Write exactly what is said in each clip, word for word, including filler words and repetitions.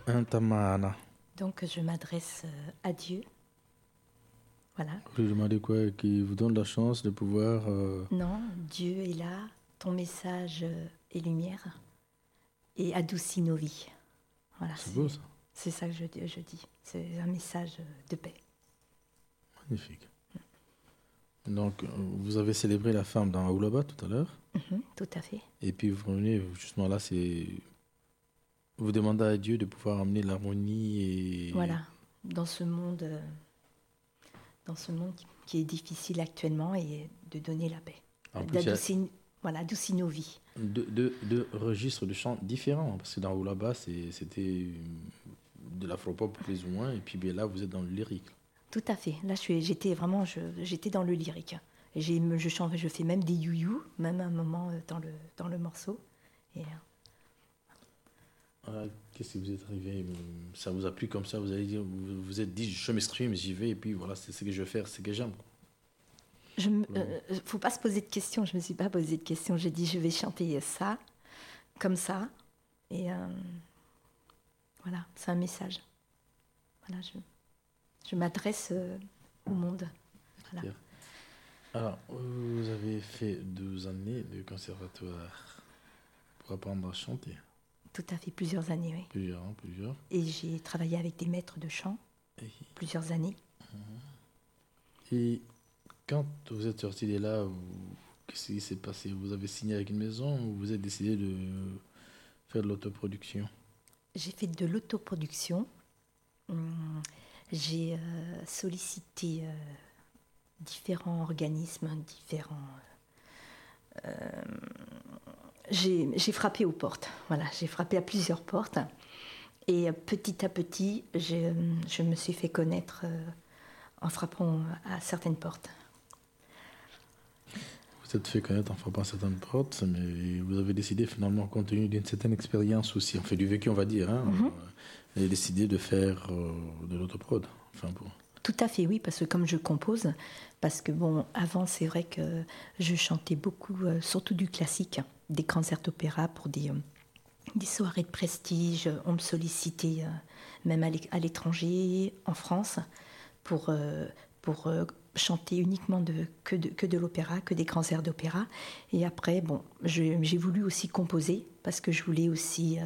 Intamana. Donc je m'adresse euh, à Dieu. Voilà. Vous lui demandez quoi? Qui vous donne la chance de pouvoir... euh, Non, Dieu est là, ton message euh, est lumière et adoucit nos vies. Voilà, C'est beau ça. C'est ça que je, je dis. C'est un message euh, de paix. Magnifique. Donc, euh, vous avez célébré la femme dans Aoulaba tout à l'heure. Mhm, tout à fait. Et puis vous venez, justement là, c'est... Vous demandez à Dieu de pouvoir amener l'harmonie et... Voilà, dans ce monde, euh, dans ce monde qui, qui est difficile actuellement et de donner la paix. En plus, il y a D'adoucir, voilà, adoucir nos vies. deux, deux- deux registres de chants différents. Parce que dans Aoulaba, c'est- c'était de l'afropop plus ou moins. Et puis bien là, vous êtes dans le lyrique. Tout à fait. Là, je suis, j'étais vraiment, je, j'étais dans le lyrique. Et j'ai, je chante, je fais même des you-you, même à un moment euh, dans le, dans le morceau. Et, euh, Ah, qu'est-ce qui vous est arrivé? Ça vous a plu comme ça? Vous avez dit, vous vous êtes dit, je m'exprime, j'y vais, et puis voilà, c'est ce que je vais faire, c'est ce que j'aime. je ne euh, faut pas se poser de questions. Je me suis pas posé de questions. J'ai dit, je vais chanter ça, comme ça. Et euh, voilà, c'est un message. Voilà, je, je m'adresse euh, au monde. Voilà. Bien. Alors, vous avez fait deux années de conservatoire pour apprendre à chanter. Tout à fait, plusieurs années, oui. Plusieurs, hein, plusieurs. Et j'ai travaillé avec des maîtres de chant, Et, plusieurs années. et quand vous êtes sorti de là, vous- qu'est-ce qui s'est passé? Vous avez signé avec une maison ou vous avez décidé de faire de l'autoproduction? J'ai fait de l'autoproduction. Hum, J'ai euh, sollicité euh, différents organismes, différents... euh, j'ai, j'ai frappé aux portes. Voilà, j'ai frappé à plusieurs portes. Et euh, petit à petit, j'ai, euh, je me suis fait connaître euh, en frappant à certaines portes. Vous êtes fait connaître en frappant certaines portes, mais vous avez décidé finalement, compte tenu d'une certaine expérience aussi, on fait du vécu, on va dire, hein, Mhm. euh, vous avez décidé de faire euh, de l'autoprod. Enfin, pour... Tout à fait, oui, parce que comme je compose, parce que bon, avant, c'est vrai que je chantais beaucoup, euh, surtout du classique, des concerts opéra pour des, euh, des soirées de prestige. On me sollicitait euh, même à l'é- à l'étranger, en France, pour, euh, pour euh, chanter uniquement de, que, de, que de l'opéra, que des concerts d'opéra. Et après, bon, je- j'ai voulu aussi composer, parce que je voulais aussi... euh,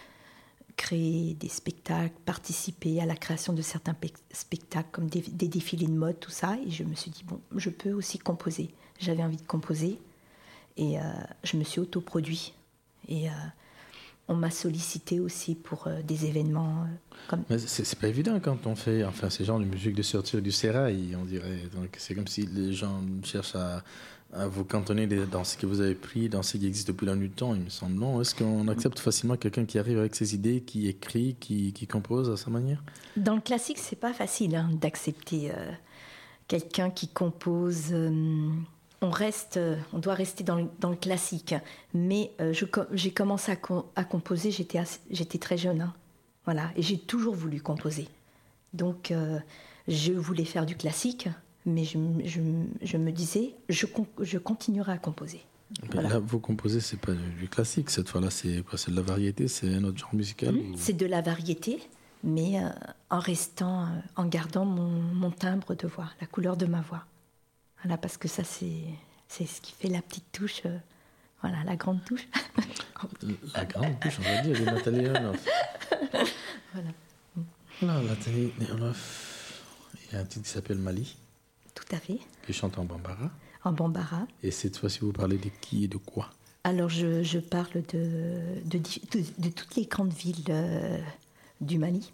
créer des spectacles, participer à la création de certains pe- spectacles comme des, des défilés de mode, tout ça. Et je me suis dit, bon, je peux aussi composer. J'avais envie de composer et euh, je me suis autoproduit. Et euh, on m'a sollicité aussi pour euh, des événements euh, comme... Mais c'est c'est pas évident quand on fait enfin, ces genres de musique de sortir du sérail, on dirait. Donc c'est comme si les gens cherchent à, à vous cantonner dans ce que vous avez pris, dans ce qui existe depuis la nuit du temps, il me semble. Non, est-ce qu'on accepte facilement quelqu'un qui arrive avec ses idées, qui écrit, qui, qui compose à sa manière? Dans le classique, c'est pas facile hein, d'accepter euh, quelqu'un qui compose. euh, on reste, euh, on doit rester dans le, dans le classique. Mais euh, je co- j'ai commencé à, co- à composer, j'étais, assez- j'étais très jeune. hein. Voilà, et j'ai toujours voulu composer. Donc, euh, je voulais faire du classique, mais je, m- je m- je me disais, je, con- je continuerai à composer. Mais Voilà. Là, vous composez, c'est pas du classique. Cette fois-là, c'est quoi? C'est de la variété? C'est un autre genre musical? ou- C'est de la variété, mais euh, en restant, euh, en gardant mon, mon timbre de voix, la couleur de ma voix. Voilà, parce que ça, c'est, c'est ce qui fait la petite touche, euh, voilà, la grande touche. La grande touche, on va dire, de Nathalie Leonoff. Voilà, Non, Nathalie Leonoff, il y a un titre qui s'appelle Mali, tout à fait. qui chante en bambara. En bambara. Et cette fois-ci, vous parlez de qui et de quoi? Alors, je, je parle de, de, di- de- de toutes les grandes villes euh, du Mali.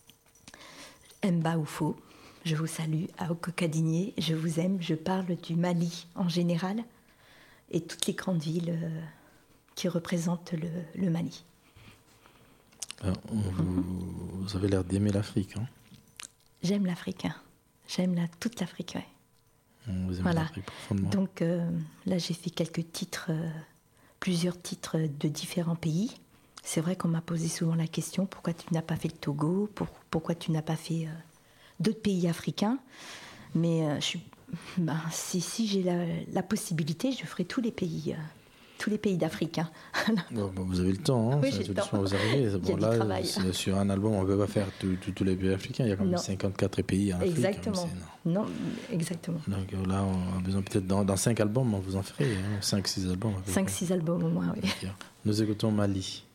Mba Oufo, je vous salue. À Okokadinier, je vous aime. Je parle du Mali en général et toutes les grandes villes euh, qui représentent le, le Mali. Alors, on- vous, vous avez l'air d'aimer l'Afrique, hein? J'aime l'Afrique. hein. J'aime la, toute l'Afrique, ouais. Vous aimez Voilà. l'Afrique profondément. Donc euh, là, j'ai fait quelques titres, euh, plusieurs titres de différents pays. C'est vrai qu'on m'a posé souvent la question, pourquoi tu n'as pas fait le Togo, pour- pourquoi tu n'as pas fait euh, d'autres pays africains. Mais euh, je suis, ben, si, si j'ai la, la possibilité, je ferai tous les pays. euh. tous les pays d'Afrique. Hein. Bon, bon, vous avez le temps, hein, oui, ça, j'ai tout le temps. doucement vous arrivez. Il y a Bon, du là, travail. c'est- sur un album, on ne peut pas faire tous tous- tous les pays africains. Il y a quand même Non. cinquante-quatre pays en Afrique. Exactement. Comme c'est- non. Non, exactement. Donc euh, là, on a besoin peut-être dans, dans cinq albums, on vous en ferait. Hein, cinq, six albums. à peu cinq près. six albums au moins, oui. Ok. Nous écoutons Mali.